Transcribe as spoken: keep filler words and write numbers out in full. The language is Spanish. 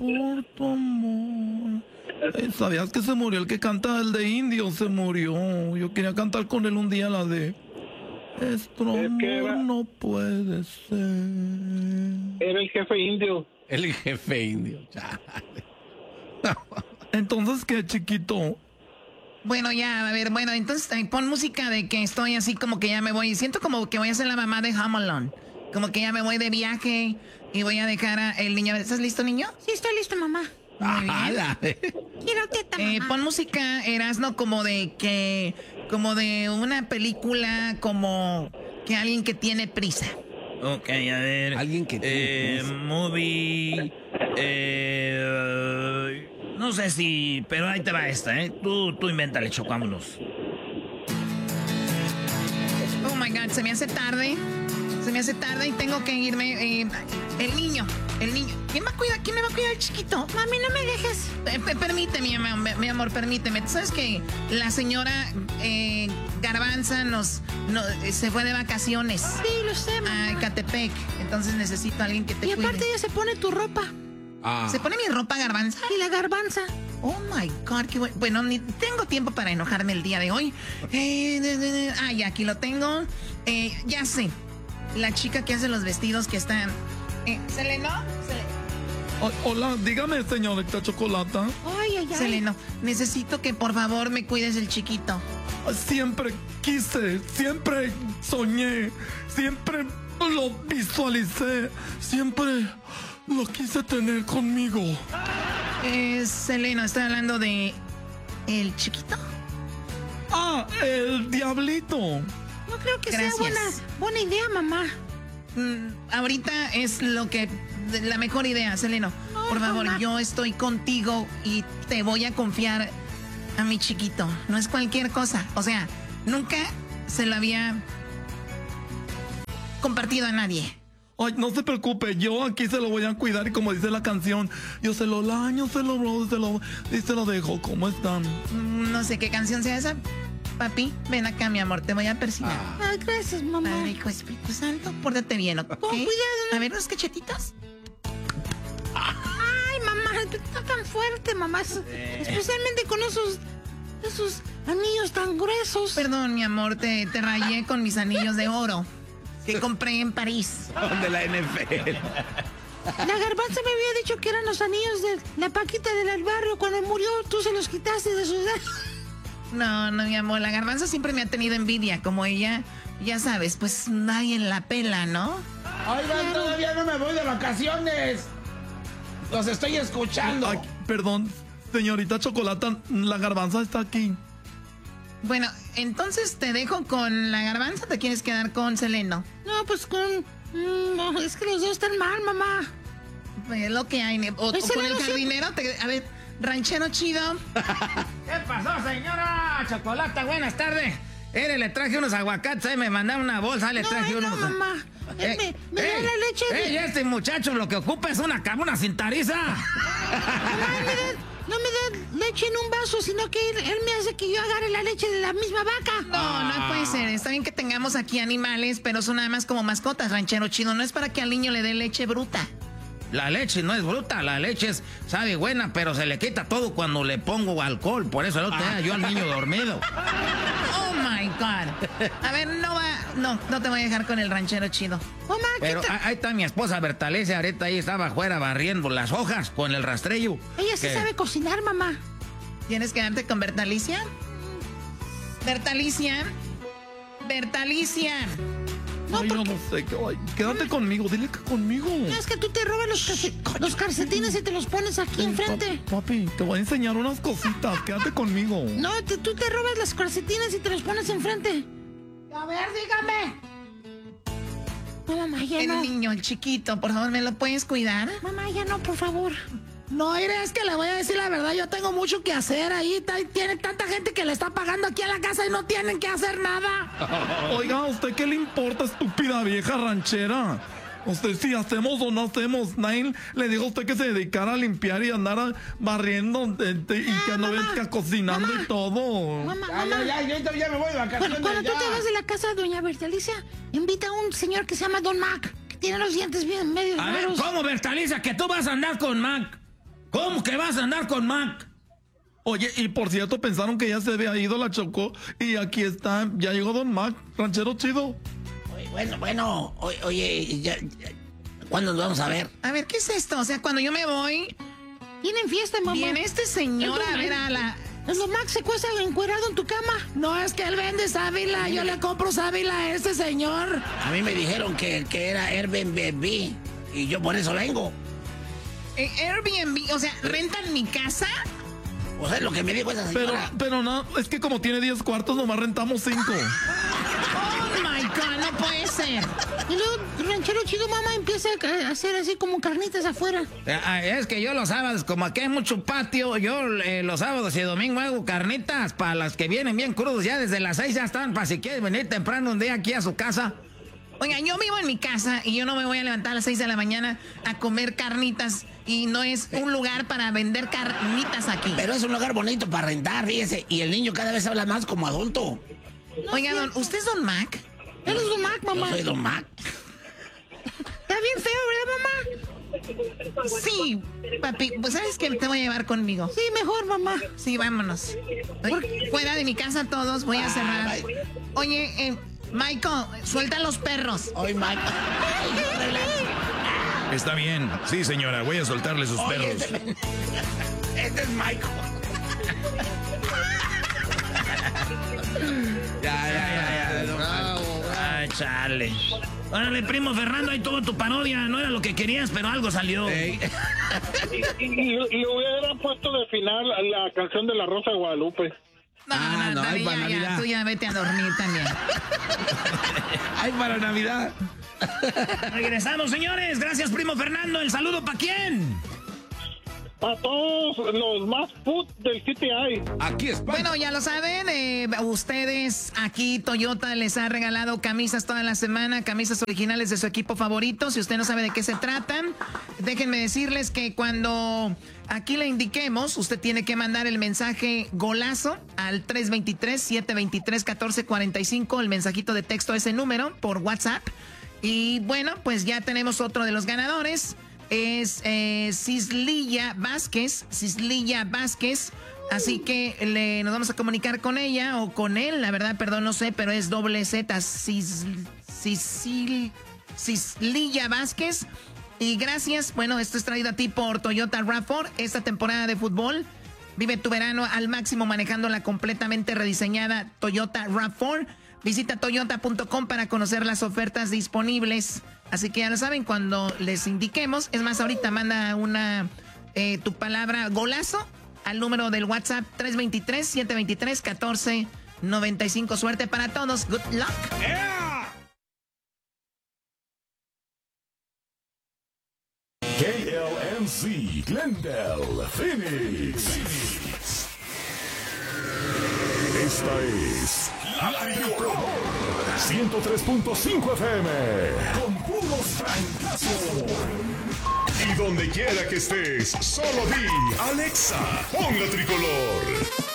por tu amor. Eh, ¿Sabías que se murió el que canta el de Indio? Se murió. Yo quería cantar con él un día la de Nuestro amor era, no puede ser. Era el jefe indio. El jefe indio. Entonces, ¿qué, chiquito? Bueno, ya, a ver, bueno, entonces pon música de que estoy así como que ya me voy. Siento como que voy a ser la mamá de Home Alone. Como que ya me voy de viaje y voy a dejar a el niño. ¿Estás listo, niño? Sí, estoy listo, mamá. Muy bien. Quiero teta, mamá. Eh, pon música, Erasno, como de que... Como de una película, como que alguien que tiene prisa. Ok, a ver. Alguien que tiene eh, prisa. Movie... Eh... No sé si... Pero ahí te va esta, ¿eh? Tú, tú invéntale, Choco, vámonos. Oh, my God, se me hace tarde. Se me hace tarde y tengo que irme. Eh, el niño, el niño. ¿Quién va a cuidar? ¿Quién me va a cuidar el chiquito? Mami, no me dejes. Eh, permíteme, mi amor, mi amor, permíteme. ¿Tú sabes que la señora eh, Garbanza nos, nos se fue de vacaciones? Sí, lo sé, mamá. A Ecatepec. Entonces necesito a alguien que te y cuide. Y aparte ella se pone tu ropa. Ah. ¿Se pone mi ropa, Garbanza? Y la garbanza. Oh, my God, qué bueno. Bueno, ni tengo tiempo para enojarme el día de hoy. Eh, de, de, de. Ah, ya, aquí lo tengo. Eh, ya sé. La chica que hace los vestidos que están... Eh, ¿Seleno? Oh, hola, dígame, señorita Chocolata. Ay, ay, ay. Seleno, necesito que por favor me cuides el chiquito. Siempre quise, siempre soñé, siempre lo visualicé, siempre lo quise tener conmigo. Eh, Seleno, estoy hablando de... ¿El chiquito? Ah, el diablito. No creo que Gracias. sea buena, buena idea, mamá. Mm, ahorita es lo que... La mejor idea, Seleno. No, por favor, mamá. yo estoy contigo y te voy a confiar a mi chiquito. No es cualquier cosa. O sea, nunca se lo había compartido a nadie. Ay, no se preocupe, yo aquí se lo voy a cuidar y como dice la canción, yo se lo laño, se lo robo, se lo... y se lo dejo. ¿Cómo están? Mm, no sé qué canción sea esa. Papi, ven acá, mi amor, te voy a persignar. Ah. Ay, gracias, mamá. Padre, Hijo, Espíritu Santo, pórtate bien, ¿ok? Con cuidado. A ver, los cachetitos. Ay, mamá, está tan fuerte, mamá. Eh. Especialmente con esos, esos anillos tan gruesos. Perdón, mi amor, te, te rayé con mis anillos de oro que compré en París. De la N F L. La garbanza me había dicho que eran los anillos de la Paquita del barrio. Cuando murió, tú se los quitaste de sus... No, no, mi amor, la garbanza siempre me ha tenido envidia, como ella, ya sabes, pues nadie la pela, ¿no? Oigan, todavía no me voy de vacaciones. Los estoy escuchando. Ay, perdón, señorita Chocolata, la garbanza está aquí. Bueno, entonces te dejo con la garbanza, ¿o te quieres quedar con Seleno? No, pues con... Mm, no, es que los dos están mal, mamá. Pues lo que hay, o, Pues o con el Seleno jardinero, te, a ver, ranchero chido. ¿Qué pasó, señora Chocolata? Buenas tardes. Ere, le traje unos aguacates, ahí me mandaron una bolsa, le No, traje ay, unos... no, mamá. Eh, me me da ey, la leche de... ey, este muchacho lo que ocupa es una cabuna sin tariza. Mamá, me da- no me da leche en un vaso, sino que él, él me hace que yo agarre la leche de la misma vaca. No, no puede ser. Está bien que tengamos aquí animales, pero son nada más como mascotas, ranchero chido. No es para que al niño le dé leche bruta. La leche no es bruta, la leche es, sabe buena, pero se le quita todo cuando le pongo alcohol. Por eso el otro día yo al niño dormido. Oh my God. A ver, no va. No, no te voy a dejar con el ranchero chido. Mamá, ¿qué Pero tal? a- ahí está mi esposa Bertalicia, ahorita ahí estaba afuera barriendo las hojas con el rastrillo. Ella sí Que- sabe cocinar, mamá. ¿Tienes que darte con Bertalicia? Bertalicia. Bertalicia. No, Ay, yo porque- no sé, qué- ay, quédate conmigo, dile que conmigo. No, es que tú te robas los, calce- los calcetines y te los pones aquí enfrente. Papi, te voy a enseñar unas cositas, quédate conmigo. No, te- tú te robas los calcetines y te los pones enfrente. A ver, dígame. No, mamá, ya El no. niño, el chiquito, por favor, ¿me lo puedes cuidar? Mamá, ya no, por favor. No, mire, es que le voy a decir la verdad, yo tengo mucho que hacer ahí. ta- Tiene tanta gente que le está pagando aquí a la casa y no tienen que hacer nada. Oiga, ¿a usted qué le importa, estúpida vieja ranchera? Usted si hacemos o no hacemos, nadie le dijo a usted que se dedicara a limpiar y andar a- barriendo de- de- y que Ah, no mamá, ves cocinando mamá. y todo. Mamá, Ya, mamá. ya, ya, yo ya me voy de vacaciones. Cuando, cuando tú ya. te vas de la casa de doña Bertalicia, invita a un señor que se llama Don Mac, que tiene los dientes bien medio A ver, raros. ¿cómo Bertalicia que tú vas a andar con Mac? ¿Cómo que vas a andar con Mac? Oye, y por cierto, pensaron que ya se había ido la Choco y aquí está, ya llegó Don Mac, ranchero chido. Oye, bueno, bueno, oye, oye ya, ya, ¿cuándo nos vamos a ver? A ver, ¿qué es esto? O sea, cuando yo me voy... Tienen fiesta, mamá. Viene este señor a ver a la... ¿Es lo Max se cuesta encuerado en tu cama? No, es que él vende sábila, yo le compro sábila a este señor. A mí me dijeron que, que era Airbnb y yo por eso vengo. Eh, Airbnb, o sea, ¿rentan mi casa? O sea, lo que me dijo esa Pero, señora. pero no, es que como tiene diez cuartos, nomás rentamos cinco. Oh my God, no puede ser. Y luego, ranchero chido, mamá, empieza a hacer así como carnitas afuera. Es que yo los sábados, como aquí hay mucho patio, yo eh, los sábados y domingo hago carnitas para las que vienen bien crudos. Ya desde las seis ya están, para si quieres venir temprano un día aquí a su casa. Oigan, yo vivo en mi casa y yo no me voy a levantar a las seis de la mañana a comer carnitas y no es un lugar para vender carnitas aquí. Pero es un lugar bonito para rentar, fíjese. Y el niño cada vez habla más como adulto. Oiga, don, ¿usted es Don Mac? Él es Don Mac, mamá. Yo soy Don Mac. Está bien feo, ¿verdad, mamá? Sí, papi, pues ¿sabes qué? Te voy a llevar conmigo. Sí, mejor, mamá. Sí, vámonos. Oye, fuera de mi casa todos, voy a cerrar. Ay. Oye, eh, Michael, suelta los perros. Hoy, Mac. Está bien. Sí, señora, voy a soltarle sus Oye, perros. Este, este es Michael. Ya, ya, ya, ya. Bravo, Ay, chale. Órale, primo Fernando, ahí tuvo tu parodia. No era lo que querías, pero algo salió. Y, y le hubiera puesto de final la canción de La Rosa de Guadalupe. No, Ah, no, no, David, hay para ya, ya, Navidad. tú ya vete a dormir también. Ay, para Navidad. Regresamos, señores. Gracias, primo Fernando. ¿El saludo para quién? Para todos los más food del C T I. Aquí es Bueno, ya lo saben, eh, ustedes aquí Toyota les ha regalado camisas toda la semana, camisas originales de su equipo favorito. Si usted no sabe de qué se tratan, déjenme decirles que cuando aquí le indiquemos, usted tiene que mandar el mensaje golazo al tres dos tres, siete dos tres, uno cuatro cuatro cinco, el mensajito de texto a ese número por WhatsApp. Y bueno, pues ya tenemos otro de los ganadores. Es eh, Cislilla Vázquez, Cislilla Vázquez, así que le, nos vamos a comunicar con ella o con él, la verdad, perdón, no sé, pero es doble Z, Cis, Cisil, Cislilla Vázquez. Y gracias, bueno, esto es traído a ti por Toyota RAV cuatro, esta temporada de fútbol. Vive tu verano al máximo manejando la completamente rediseñada Toyota RAV cuatro. Visita toyota punto com para conocer las ofertas disponibles. Así que ya lo saben, cuando les indiquemos, es más, ahorita manda una eh, tu palabra golazo al número del WhatsApp tres dos tres, siete dos tres, uno cuatro nueve cinco. Suerte para todos. Good luck. K L M C, Glendale, Phoenix. Esta es La Tricolor ciento tres punto cinco F M con puros francazos. Y donde quiera que estés, solo di Alexa, pon La Tricolor.